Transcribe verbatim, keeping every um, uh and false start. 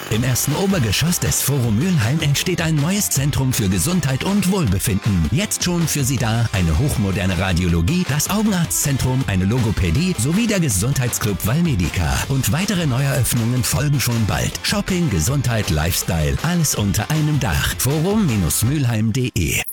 Im ersten Obergeschoss des Forum Mülheim entsteht ein neues Zentrum für Gesundheit und Wohlbefinden. Jetzt schon für Sie da eine hochmoderne Radiologie, das Augenarztzentrum, eine Logopädie sowie der Gesundheitsclub Valmedica. Und weitere Neueröffnungen folgen schon bald. Shopping, Gesundheit, Lifestyle, alles unter einem Dach. forum Bindestrich mülheim punkt de